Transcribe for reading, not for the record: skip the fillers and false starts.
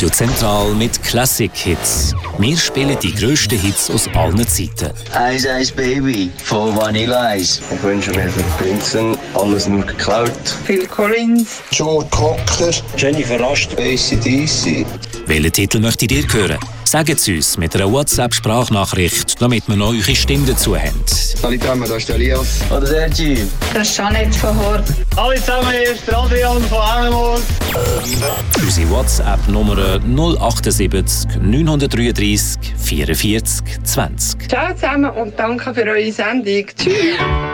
Radio Zentral mit Classic-Hits. Wir spielen die grössten Hits aus allen Zeiten. Ice Ice Baby von Vanilla Ice. Ich wünsche mir für Prinzen alles nur geklaut. Phil Collins, Joe Cocker, Jennifer Last, AC/DC. Welchen Titel möchtet ihr hören? Sagt es uns mit einer WhatsApp-Sprachnachricht, damit wir noch eure Stimme dazu haben. Alle zusammen, da ist der Elias. Oder der Typ. das ist Jeanette von Hort. Alle zusammen, hier ist der Adrian von Emmenmoor. Unsere WhatsApp-Nummer 078 933 44 20. Ciao zusammen und danke für eure Sendung. Tschüss.